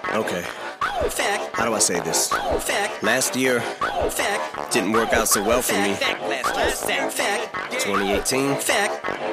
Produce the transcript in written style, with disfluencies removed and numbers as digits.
Okay. How do I say this? Last year didn't work out so well for me. 2018